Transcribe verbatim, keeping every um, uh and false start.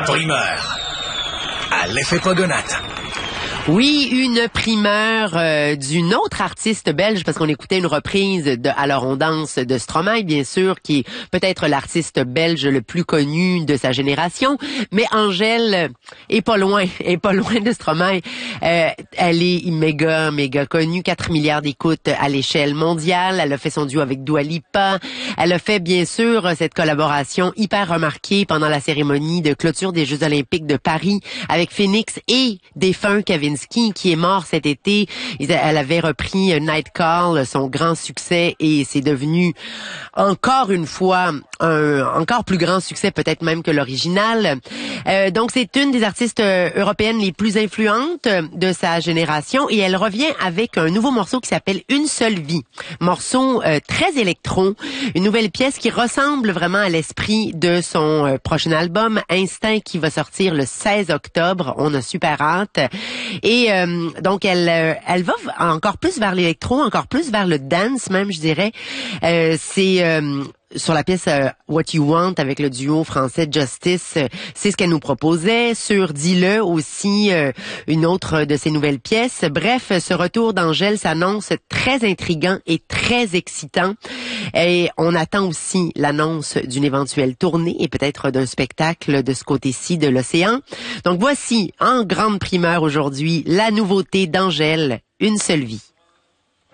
Primeur. À l'effet Pogonate. Oui, une primeur euh, d'une autre artiste belge, parce qu'on écoutait une reprise de Alors on danse de Stromae, bien sûr, qui est peut-être l'artiste belge le plus connu de sa génération, mais Angèle est pas loin, est pas loin de Stromae. Euh, elle est méga, méga connue, quatre milliards d'écoutes à l'échelle mondiale. Elle a fait son duo avec Dua Lipa. Elle a fait, bien sûr, cette collaboration hyper remarquée pendant la cérémonie de clôture des Jeux Olympiques de Paris avec Phoenix et défunt Kevin qui est mort cet été. Elle avait repris Night Call, son grand succès, et c'est devenu encore une fois un encore plus grand succès, peut-être même que l'original. Euh, donc c'est une des artistes européennes les plus influentes de sa génération, et elle revient avec un nouveau morceau qui s'appelle Une seule vie. Morceau euh, très électro, une nouvelle pièce qui ressemble vraiment à l'esprit de son euh, prochain album Instinct, qui va sortir le seize octobre. On a super hâte. Et euh, donc elle euh, elle va encore plus vers l'électro, encore plus vers le dance même, je dirais. Euh, c'est euh, sur la pièce euh, What You Want avec le duo français Justice, euh, c'est ce qu'elle nous proposait. Sur Dis-le aussi, euh, une autre de ses nouvelles pièces. Bref, ce retour d'Angèle s'annonce très intriguant et très excitant. Et on attend aussi l'annonce d'une éventuelle tournée et peut-être d'un spectacle de ce côté-ci de l'océan. Donc voici, en grande primeur aujourd'hui, la nouveauté d'Angèle, Une seule vie.